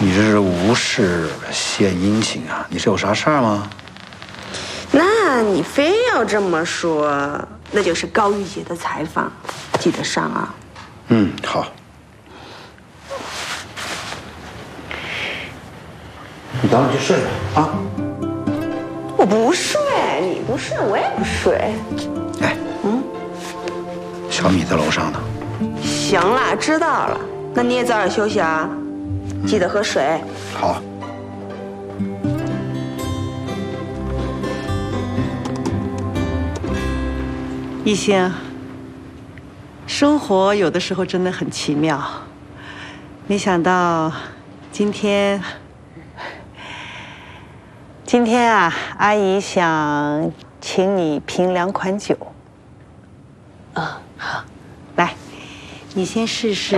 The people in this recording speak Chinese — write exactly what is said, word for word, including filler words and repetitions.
你这是无事献殷勤啊？你是有啥事儿吗？ 那你非要这么说，那就是高玉姐的采访，记得上啊。 嗯，好。你早点去睡吧，啊。 我不睡，你不睡，我也不睡。 哎，嗯，小米在楼上呢。 行了，知道了。那你也早点休息啊，记得喝水。 好。 一星，生活有的时候真的很奇妙。没想到今天，今天啊，阿姨想请你评两款酒。啊，好，来，你先试试。